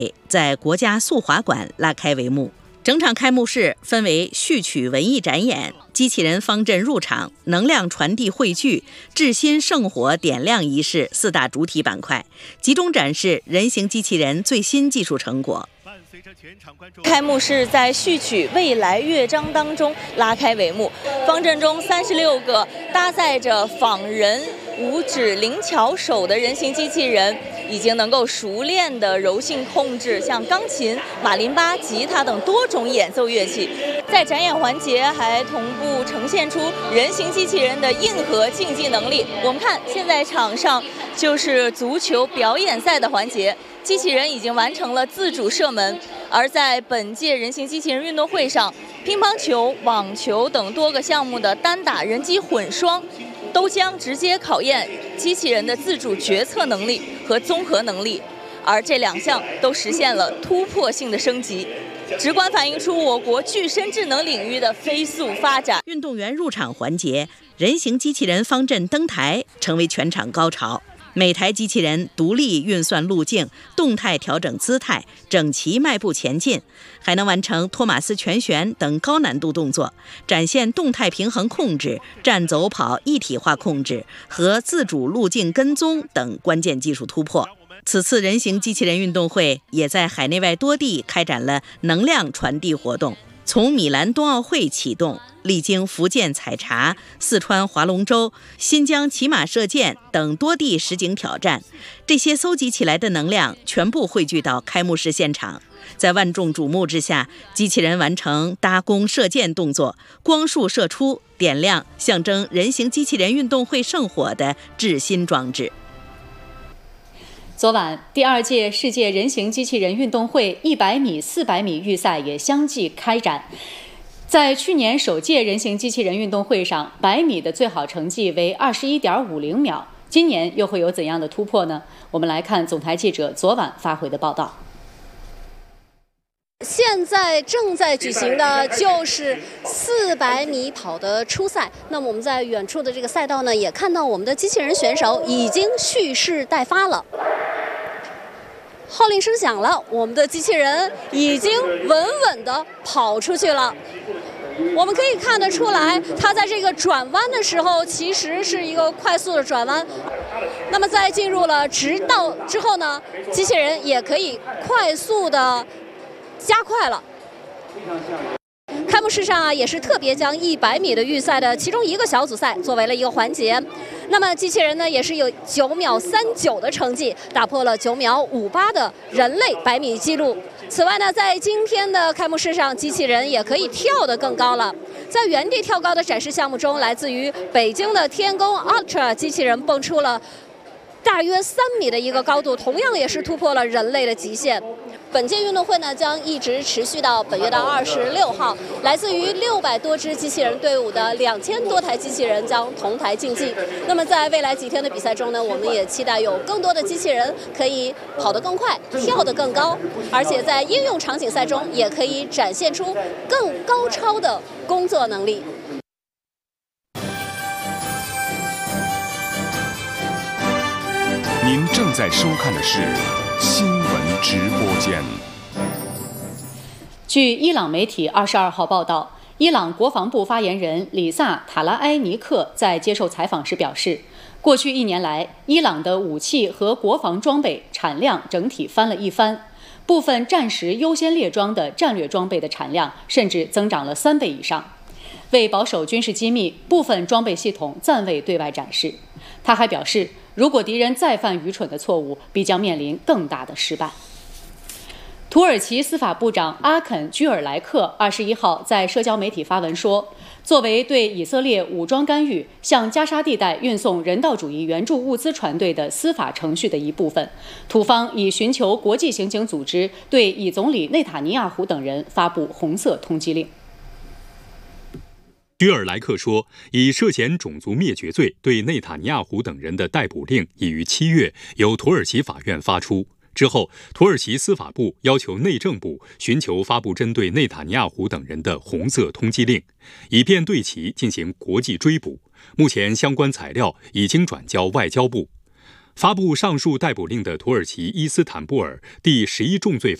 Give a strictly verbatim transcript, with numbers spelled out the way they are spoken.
在国家速滑馆拉开帷幕。整场开幕式分为序曲文艺展演、机器人方阵入场、能量传递汇聚、至心圣火点亮仪式四大主体板块，集中展示人形机器人最新技术成果。 开幕式在序曲未来乐章当中拉开帷幕，方阵中三十六个搭载着仿人五指灵巧手的人形机器人，已经能够熟练的柔性控制像钢琴、马林巴、吉他等多种演奏乐器。在展演环节还同步呈现出人形机器人的硬核竞技能力。我们看现在场上就是足球表演赛的环节，机器人已经完成了自主射门。而在本届人形机器人运动会上，乒乓球、网球等多个项目的单打人机混双都将直接考验机器人的自主决策能力和综合能力，而这两项都实现了突破性的升级，直观反映出我国具身智能领域的飞速发展。 运动员入场环节，人形机器人方阵登台成为全场高潮。每台机器人独立运算路径，动态调整姿态，整齐迈步前进，还能完成托马斯全旋等高难度动作，展现动态平衡控制、站走跑一体化控制和自主路径跟踪等关键技术突破。此次人形机器人运动会也在海内外多地开展了能量传递活动。从米兰冬奥会启动，历经福建采茶、四川划龙舟、新疆骑马射箭等多地实景挑战，这些搜集起来的能量全部汇聚到开幕式现场。在万众瞩目之下，机器人完成搭弓射箭动作，光束射出，点亮象征人形机器人运动会圣火的至心装置。 昨晚，第二届世界人形机器人运动会一百米、四百米预赛也相继开展。在去年首届人形机器人运动会上，百米的最好成绩为二十一点五零秒。今年又会有怎样的突破呢？我们来看总台记者昨晚发回的报道。 现在正在举行的就是四百米跑的初赛。那么我们在远处的这个赛道呢，也看到我们的机器人选手已经蓄势待发了。号令声响了，我们的机器人已经稳稳地跑出去了。我们可以看得出来，它在这个转弯的时候，其实是一个快速的转弯。那么在进入了直道之后呢，机器人也可以快速的加快了。开幕式上啊，也是特别将一百米的预赛的其中一个小组赛作为了一个环节。那么机器人呢，也是有九秒三九的成绩，打破了九秒五八的人类百米纪录。此外呢，在今天的开幕式上，机器人也可以跳得更高了。在原地跳高的展示项目中，来自于北京的天宫 Ultra 机器人蹦出了大约三米的一个高度，同样也是突破了人类的极限。本届运动会呢，将一直持续到本月的二十六号。来自于六百多支机器人队伍的两千多台机器人将同台竞技。那么在未来几天的比赛中呢，我们也期待有更多的机器人可以跑得更快，跳得更高，而且在应用场景赛中也可以展现出更高超的工作能力。 您正在收看的是新闻直播间。 据伊朗媒体二十二号报道，伊朗国防部发言人里萨·塔拉埃尼克在接受采访时表示，过去一年来，伊朗的武器和国防装备产量整体翻了一番，部分战时优先列装的战略装备的产量甚至增长了三倍以上。为保守军事机密，部分装备系统暂未对外展示。他还表示，如果敌人再犯愚蠢的错误，必将面临更大的失败。土耳其司法部长阿肯·居尔莱克二十一号在社交媒体发文说，作为对以色列武装干预向加沙地带运送人道主义援助物资船队的司法程序的一部分，土方已寻求国际刑警组织对以总理内塔尼亚胡等人发布红色通缉令。 居尔莱克说，以涉嫌种族灭绝罪对内塔尼亚胡等人的逮捕令已于七月由土耳其法院发出。之后，土耳其司法部要求内政部寻求发布针对内塔尼亚胡等人的红色通缉令，以便对其进行国际追捕。目前相关材料已经转交外交部。 发布上述逮捕令的土耳其伊斯坦布尔第十一重罪